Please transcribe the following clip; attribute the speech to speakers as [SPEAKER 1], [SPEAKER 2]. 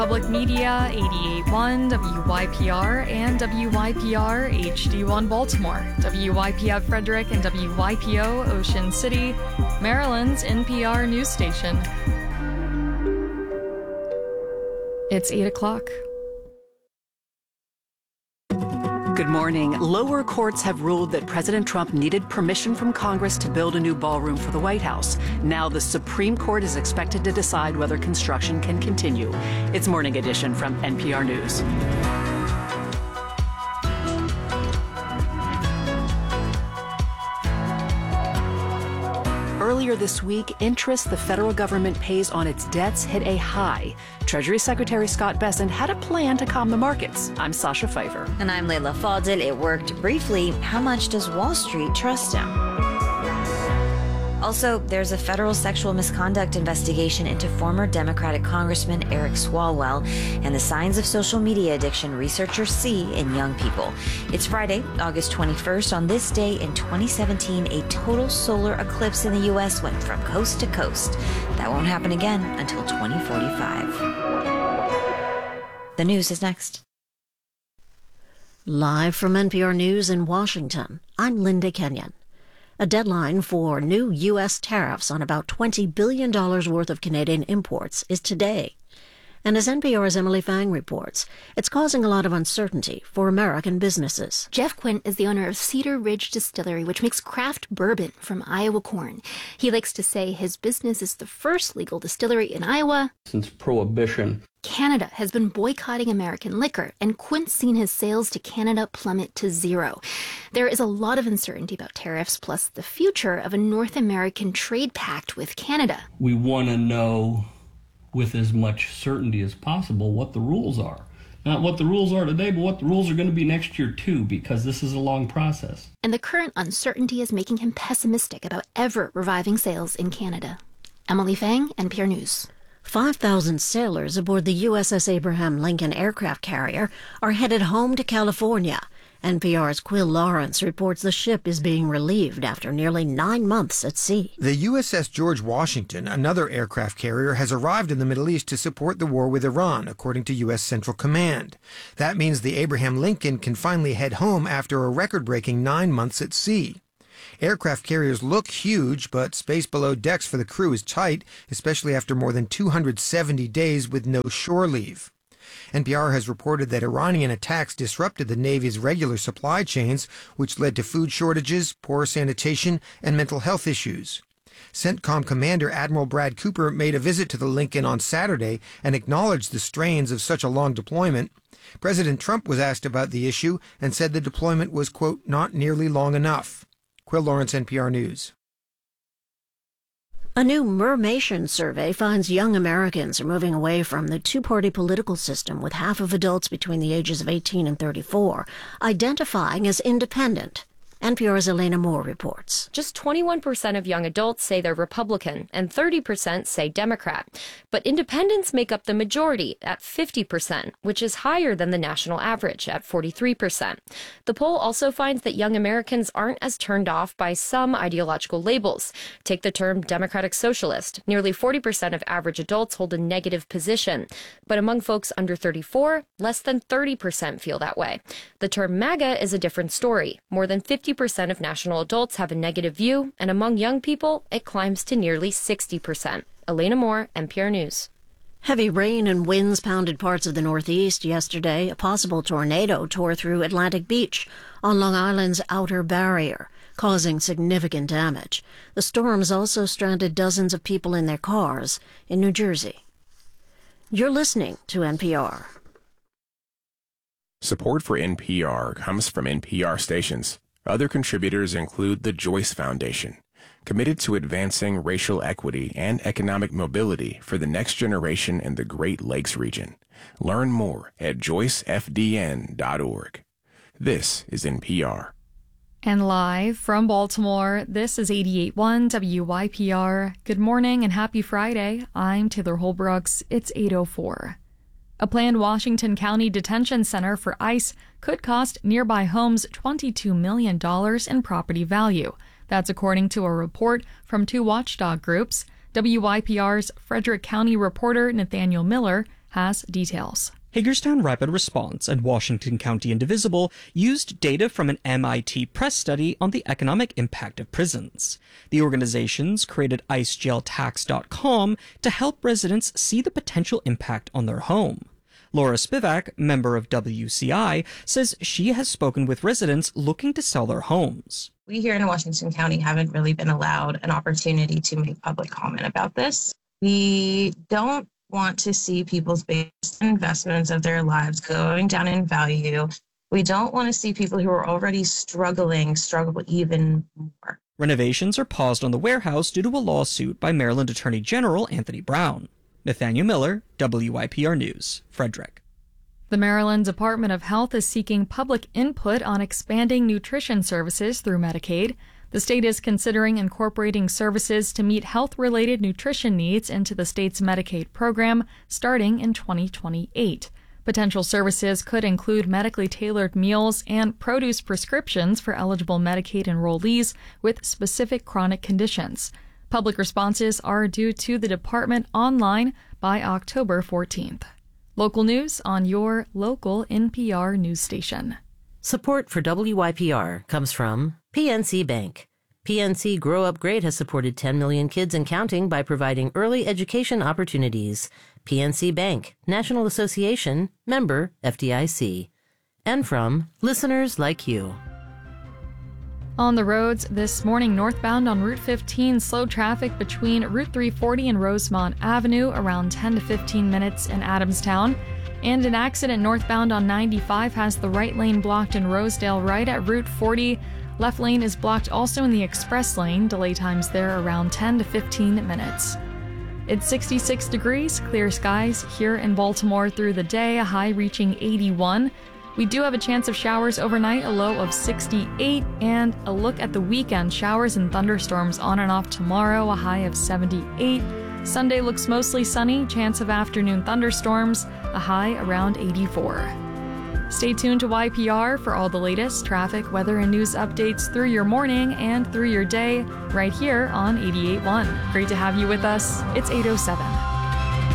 [SPEAKER 1] Public Media, 88.1 WYPR and WYPR HD1 Baltimore, WYPF Frederick and WYPO Ocean City, Maryland's NPR news station. It's 8 o'clock.
[SPEAKER 2] Good morning. Lower courts have ruled that President Trump needed permission from Congress to build a new ballroom for the White House. Now the Supreme Court is expected to decide whether construction can continue. It's Morning Edition from NPR News. Earlier this week, interest the federal government pays on its debts hit a high. Treasury Secretary Scott Bessent had a plan to calm the markets. I'm Sasha Pfeiffer.
[SPEAKER 3] And I'm Leila Fadel. It worked briefly. How much does Wall Street trust him? Also, there's a federal sexual misconduct investigation into former Democratic Congressman Eric Swalwell and the signs of social media addiction researchers see in young people. It's Friday, August 21st. On this day in 2017, a total solar eclipse in the U.S. went from coast to coast. That won't happen again until 2045. The news is next.
[SPEAKER 4] Live from NPR News in Washington, I'm Linda Kenyon. A deadline for new U.S. tariffs on about $20 billion worth of Canadian imports is today. And as NPR's Emily Fang reports, it's causing a lot of uncertainty for American businesses.
[SPEAKER 5] Jeff Quint is the owner of Cedar Ridge Distillery, which makes craft bourbon from Iowa corn. He likes to say his business is the first legal distillery in Iowa
[SPEAKER 6] since Prohibition.
[SPEAKER 5] Canada has been boycotting American liquor, and Quint's seen his sales to Canada plummet to zero. There is a lot of uncertainty about tariffs, plus the future of a North American trade pact with Canada.
[SPEAKER 6] We want to know with as much certainty as possible what the rules are. Not what the rules are today, but what the rules are going to be next year too, because this is a long process.
[SPEAKER 5] And the current uncertainty is making him pessimistic about ever reviving sales in Canada. Emily Fang, NPR News.
[SPEAKER 4] 5,000 sailors aboard the USS Abraham Lincoln aircraft carrier are headed home to California. NPR's Quill Lawrence reports the ship is being relieved after nearly 9 months at sea.
[SPEAKER 7] The USS George Washington, another aircraft carrier, has arrived in the Middle East to support the war with Iran, according to U.S. Central Command. That means the Abraham Lincoln can finally head home after a record-breaking 9 months at sea. Aircraft carriers look huge, but space below decks for the crew is tight, especially after more than 270 days with no shore leave. NPR has reported that Iranian attacks disrupted the Navy's regular supply chains, which led to food shortages, poor sanitation, and mental health issues. CENTCOM Commander Admiral Brad Cooper made a visit to the Lincoln on Saturday and acknowledged the strains of such a long deployment. President Trump was asked about the issue and said the deployment was, quote, not nearly long enough. Quill Lawrence, NPR News.
[SPEAKER 4] A new Mermation survey finds young Americans are moving away from the two-party political system, with half of adults between the ages of 18 and 34 identifying as independent. NPR's Elena Moore reports.
[SPEAKER 8] Just 21% of young adults say they're Republican and 30% say Democrat. But independents make up the majority at 50%, which is higher than the national average at 43%. The poll also finds that young Americans aren't as turned off by some ideological labels. Take the term Democratic Socialist. Nearly 40% of average adults hold a negative position. But among folks under 34, less than 30% feel that way. The term MAGA is a different story. More than 50% of national adults have a negative view, and among young people, it climbs to nearly 60%. Elena Moore, NPR News.
[SPEAKER 4] Heavy rain and winds pounded parts of the Northeast yesterday. A possible tornado tore through Atlantic Beach on Long Island's Outer Barrier, causing significant damage. The storms also stranded dozens of people in their cars in New Jersey. You're listening to NPR.
[SPEAKER 9] Support for NPR comes from NPR stations. Other contributors include the Joyce Foundation, committed to advancing racial equity and economic mobility for the next generation in the Great Lakes region. Learn more at joycefdn.org. This is NPR.
[SPEAKER 1] And live from Baltimore, this is 88.1 WYPR. Good morning and happy Friday. I'm Taylor Holbrooks. It's 8:04. A planned Washington County detention center for ICE could cost nearby homes $22 million in property value. That's according to a report from two watchdog groups. WYPR's Frederick County reporter Nathaniel Miller has details.
[SPEAKER 10] Hagerstown Rapid Response and Washington County Indivisible used data from an MIT press study on the economic impact of prisons. The organizations created IceJailTax.com to help residents see the potential impact on their home. Laura Spivak, member of WCI, says she has spoken with residents looking to sell their homes.
[SPEAKER 11] We here in Washington County haven't really been allowed an opportunity to make public comment about this. We don't want to see people's biggest investments of their lives going down in value. We don't want to see people who are already struggle even more.
[SPEAKER 10] Renovations are paused on the warehouse due to a lawsuit by Maryland Attorney General Anthony Brown. Nathaniel Miller, WYPR News, Frederick.
[SPEAKER 1] The Maryland Department of Health is seeking public input on expanding nutrition services through Medicaid. The state is considering incorporating services to meet health-related nutrition needs into the state's Medicaid program starting in 2028. Potential services could include medically tailored meals and produce prescriptions for eligible Medicaid enrollees with specific chronic conditions. Public responses are due to the department online by October 14th. Local news on your local NPR news station.
[SPEAKER 12] Support for WYPR comes from PNC Bank. PNC Grow Up Great has supported 10 million kids and counting by providing early education opportunities. PNC Bank, National Association, member FDIC. And from listeners like you.
[SPEAKER 1] On the roads this morning, northbound on Route 15, slow traffic between Route 340 and Rosemont Avenue, around 10 to 15 minutes in Adamstown. And an accident northbound on 95 has the right lane blocked in Rosedale right at Route 40. Left lane is blocked also in the express lane. Delay times there around 10 to 15 minutes. It's 66 degrees, clear skies here in Baltimore through the day, a high reaching 81. We do have a chance of showers overnight, a low of 68, and a look at the weekend. Showers and thunderstorms on and off tomorrow, a high of 78. Sunday looks mostly sunny, chance of afternoon thunderstorms, a high around 84. Stay tuned to YPR for all the latest traffic, weather, and news updates through your morning and through your day right here on 88.1. Great to have you with us. It's 8:07.